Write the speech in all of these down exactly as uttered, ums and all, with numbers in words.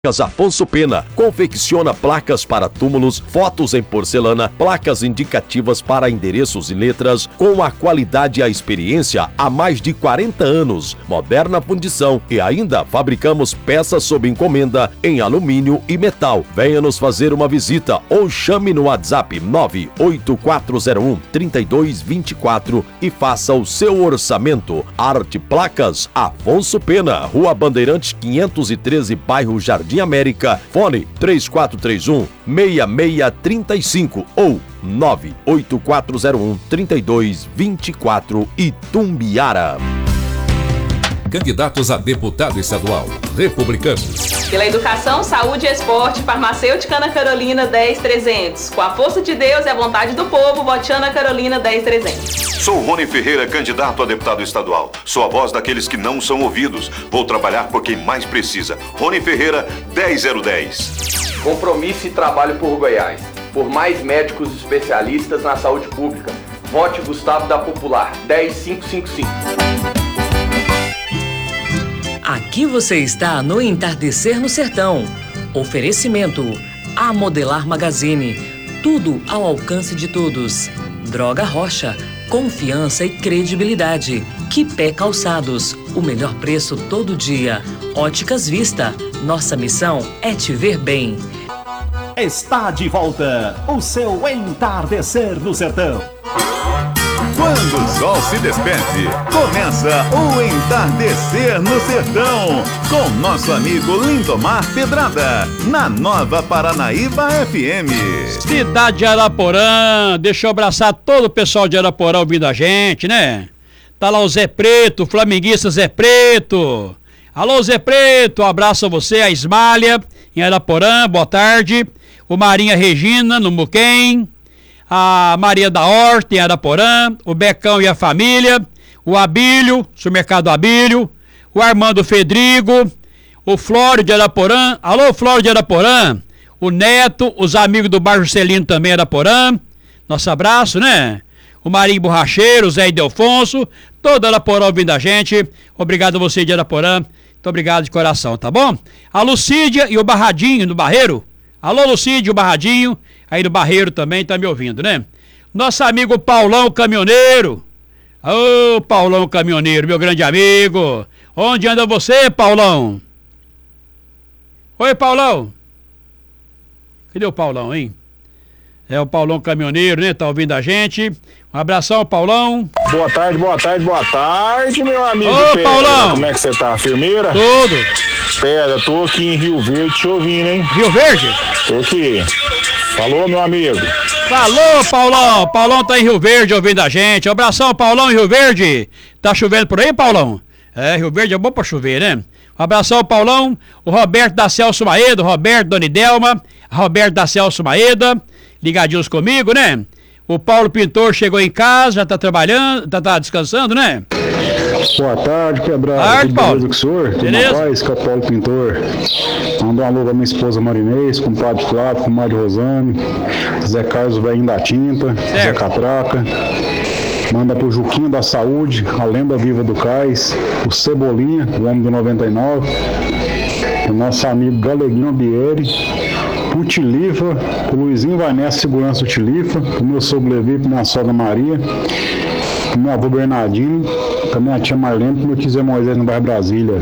Afonso Pena confecciona placas para túmulos, fotos em porcelana, placas indicativas para endereços e letras, com a qualidade e a experiência há mais de quarenta anos, moderna fundição e ainda fabricamos peças sob encomenda em alumínio e metal. Venha nos fazer uma visita ou chame no WhatsApp nove oito quatro zero um, três dois dois quatro e faça o seu orçamento. Arte Placas Afonso Pena, Rua Bandeirantes quinhentos e treze, bairro Jardim América, fone três quatro três um, seis seis três cinco ou nove oito quatro zero um, três dois dois quatro, Itumbiara. Candidatos a deputado estadual, republicanos. Pela educação, saúde e esporte, farmacêutica Ana Carolina dez trezentos. Com a força de Deus e a vontade do povo, vote Ana Carolina dez trezentos. Sou Rony Ferreira, candidato a deputado estadual. Sou a voz daqueles que não são ouvidos. Vou trabalhar por quem mais precisa. Rony Ferreira, dez zero dez. Compromisso e trabalho por Goiás. Por mais médicos especialistas na saúde pública. Vote Gustavo da Popular, dez cinco cinco cinco. Aqui você está no Entardecer no Sertão. Oferecimento A Modelar Magazine. Tudo ao alcance de todos. Droga Rocha. Confiança e credibilidade. Quipé Calçados. O melhor preço todo dia. Óticas Vista. Nossa missão é te ver bem. Está de volta o seu Entardecer no Sertão. Quando o sol se despede, começa o Entardecer no Sertão, com nosso amigo Lindomar Pedrada, na Nova Paranaíba F M. Cidade de Araporã, deixa eu abraçar todo o pessoal de Araporã ouvindo a gente, né? Tá lá o Zé Preto, flamenguista Zé Preto. Alô, Zé Preto, um abraço a você, a Ismália, em Araporã, boa tarde. O Marinha Regina, no Muquem. A Maria da Horta, em Araporã, o Becão e a família, o Abílio, supermercado Abílio, o Armando Fedrigo, o Flório de Araporã, alô Flório de Araporã, o Neto, os amigos do Bar Juscelino também Araporã, nosso abraço, né? O Marinho Borracheiro, o Zé Ildefonso, toda Araporã ouvindo a gente, obrigado a você de Araporã, muito obrigado de coração, tá bom? A Lucídia e o Barradinho do Barreiro, alô Lucídia, o Barradinho, aí do Barreiro também tá me ouvindo, né? Nosso amigo Paulão Caminhoneiro. Ô, Paulão Caminhoneiro, meu grande amigo. Onde anda você, Paulão? Oi, Paulão. Cadê o Paulão, hein? É o Paulão Caminhoneiro, né? Tá ouvindo a gente. Um abração, Paulão. Boa tarde, boa tarde, boa tarde, meu amigo. Ô, Pedro. Paulão. Como é que você tá? Firmeira? Tudo. Pedro, eu tô aqui em Rio Verde te ouvindo, hein? Rio Verde? Tô aqui. Falou, meu amigo. Falou, Paulão. Paulão tá em Rio Verde ouvindo a gente. Um abração, Paulão, em Rio Verde. Tá chovendo por aí, Paulão? É, Rio Verde é bom pra chover, né? Um abração, Paulão. O Roberto da Celso Maeda, o Roberto, Dona Idelma, Roberto da Celso Maeda, ligadinhos comigo, né? O Paulo Pintor chegou em casa, já tá trabalhando, tá, tá descansando, né? Boa tarde, Quebrado. Tarde, Paulo. Beleza com o senhor? Tudo Beleza? na paz, que é o Paulo Pintor. Mandar um alô pra minha esposa Marinês, com o Padre Flávio, com o Mário Rosane, Zé Carlos Velhinho da Tinta, certo. Zé Catraca. Manda pro Juquinho da Saúde, a lenda viva do Cais, o Cebolinha, o homem do noventa e nove, o nosso amigo Galeguinho Bieri, o Tilifa, o Luizinho Vanessa, segurança do Tilifa, o meu sogro Levi, minha sogra Maria, o meu avô Bernardino, com a minha tia Marlene, com o meu tio Zé Moisés no bairro Brasília.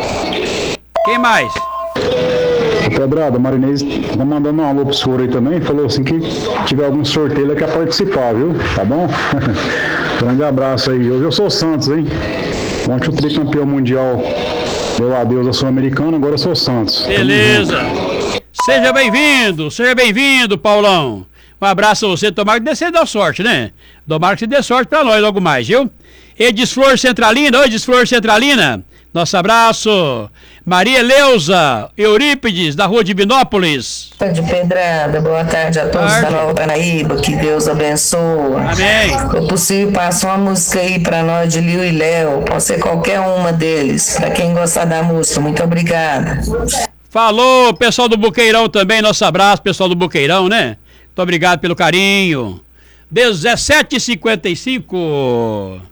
Quem mais? Pedrada, a Marinês tá mandando um alô pro senhor aí também, falou assim que tiver algum sorteio ele quer participar, viu? Tá bom? Grande abraço aí. Hoje eu sou o Santos, hein? Ontem o tricampeão mundial deu adeus à Sul-Americana, agora eu sou o Santos. Beleza. Seja bem-vindo, seja bem-vindo, Paulão. Um abraço a você, tomara que você dê sorte, né? Tomara que você dê sorte pra nós logo mais, viu? Edisflor Centralina, oi Edisflor Centralina, nosso abraço. Maria Eleusa Eurípides, da Rua Divinópolis. De Pedrada, boa tarde a todos tarde. Da Nova Paranaíba, que Deus abençoe. Amém. Se possível, passa uma música aí pra nós de Liu e Léo, pode ser qualquer uma deles, pra quem gostar da música, muito obrigada. Falou, pessoal do Buqueirão também, nosso abraço, pessoal do Buqueirão, né? Muito obrigado pelo carinho. dezessete e cinquenta e cinco.